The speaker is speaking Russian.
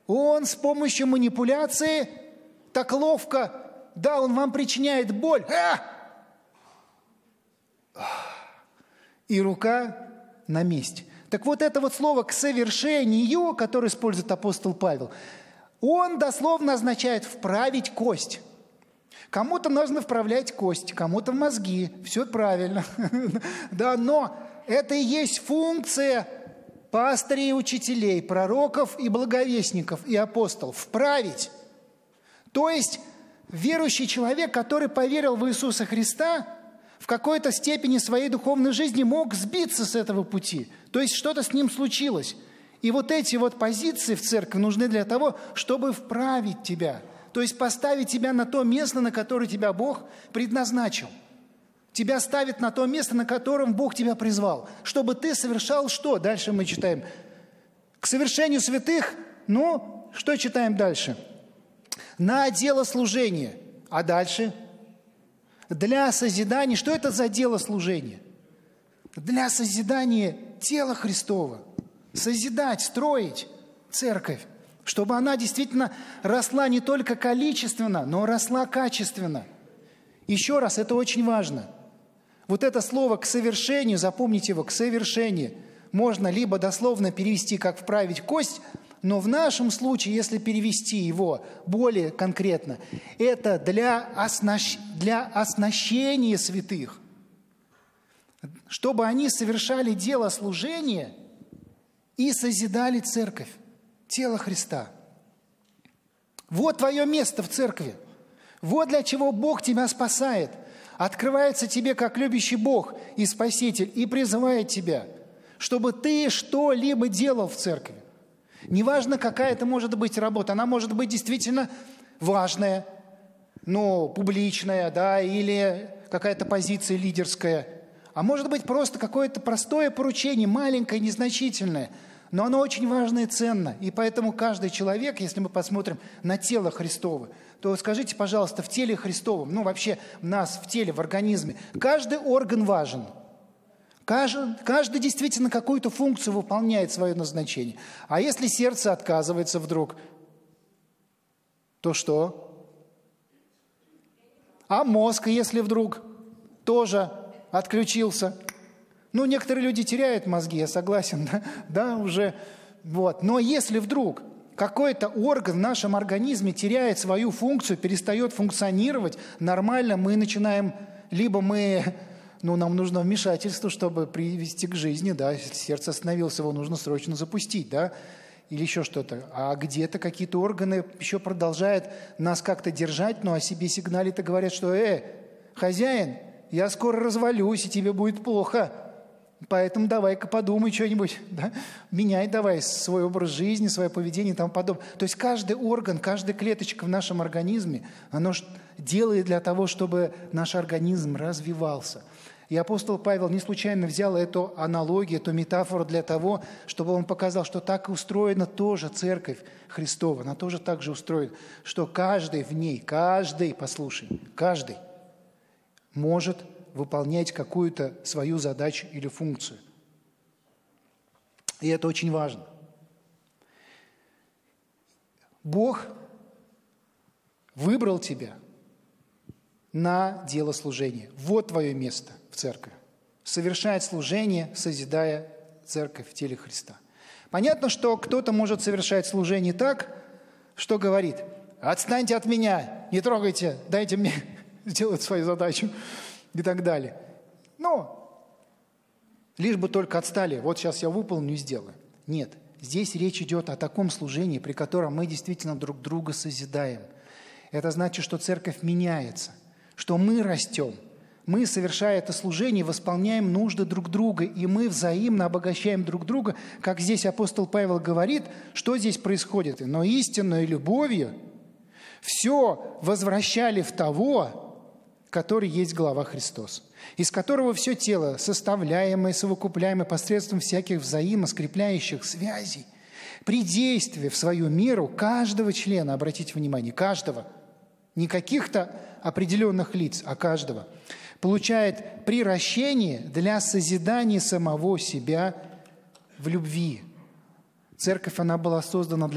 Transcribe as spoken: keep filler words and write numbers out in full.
Он с помощью манипуляции так ловко, да, он вам причиняет боль. А! И рука на месте. Так вот это вот слово «к совершению», которое использует апостол Павел, он дословно означает «вправить кость». Кому-то нужно вправлять кость, кому-то в мозги. Все правильно. Да, но это и есть функция пастырей и учителей, пророков и благовестников, и апостолов. Вправить. То есть верующий человек, который поверил в Иисуса Христа, в какой-то степени своей духовной жизни мог сбиться с этого пути. То есть что-то с ним случилось. И вот эти вот позиции в церкви нужны для того, чтобы вправить тебя. То есть поставить тебя на то место, на которое тебя Бог предназначил. Тебя ставит на то место, на котором Бог тебя призвал. Чтобы ты совершал что? Дальше мы читаем. К совершению святых, ну, что читаем дальше? На дело служения. А дальше? Для созидания. Что это за дело служения? Для созидания тела Христова. Созидать, строить церковь. Чтобы она действительно росла не только количественно, но росла качественно. Еще раз, это очень важно. Вот это слово «к совершению», запомните его, «к совершению», можно либо дословно перевести как «вправить кость», но в нашем случае, если перевести его более конкретно, это для, оснащ... для оснащения святых, чтобы они совершали дело служения и созидали церковь. Тело Христа. Вот твое место в церкви. Вот для чего Бог тебя спасает. Открывается тебе как любящий Бог и Спаситель и призывает тебя, чтобы ты что-либо делал в церкви. Неважно, какая это может быть работа. Она может быть действительно важная, но публичная, да, или какая-то позиция лидерская. А может быть просто какое-то простое поручение, маленькое, незначительное. Но оно очень важно и ценно. И поэтому каждый человек, если мы посмотрим на тело Христово, то скажите, пожалуйста, в теле Христовом, ну вообще в нас, в теле, в организме, каждый орган важен. Каждый, каждый действительно какую-то функцию выполняет свое назначение. А если сердце отказывается вдруг, то что? А мозг, если вдруг тоже отключился? Ну, некоторые люди теряют мозги, я согласен, да, да уже. Вот. Но если вдруг какой-то орган в нашем организме теряет свою функцию, перестает функционировать, нормально мы начинаем, либо мы, ну, нам нужно вмешательство, чтобы привести к жизни, да, если сердце остановилось, его нужно срочно запустить, да, или еще что-то. А где-то какие-то органы еще продолжают нас как-то держать, но о себе сигналит и говорят, что, э, хозяин, я скоро развалюсь, и тебе будет плохо. Поэтому давай-ка подумай что-нибудь, да? Меняй давай свой образ жизни, свое поведение и тому подобное. То есть каждый орган, каждая клеточка в нашем организме, оно делает для того, чтобы наш организм развивался. И апостол Павел не случайно взял эту аналогию, эту метафору для того, чтобы он показал, что так и устроена тоже церковь Христова. Она тоже так же устроена, что каждый в ней, каждый, послушай, каждый может выполнять какую-то свою задачу или функцию. И это очень важно. Бог выбрал тебя на дело служения. Вот твое место в церкви. Совершать служение, созидая церковь в теле Христа. Понятно, что кто-то может совершать служение так, что говорит: «Отстаньте от меня, не трогайте, дайте мне сделать свою задачу». И так далее. Но лишь бы только отстали. Вот сейчас я выполню и сделаю. Нет. Здесь речь идет о таком служении, при котором мы действительно друг друга созидаем. Это значит, что церковь меняется, что мы растем. Мы, совершая это служение, восполняем нужды друг друга, и мы взаимно обогащаем друг друга. Как здесь апостол Павел говорит, что здесь происходит? «Но истинной любовью все возвращали в того, который есть глава Христос, из которого все тело, составляемое, совокупляемое посредством всяких взаимоскрепляющих связей, при действии в свою меру каждого члена, обратите внимание, каждого, не каких-то определенных лиц, а каждого, получает приращение для созидания самого себя в любви». Церковь, она была создана для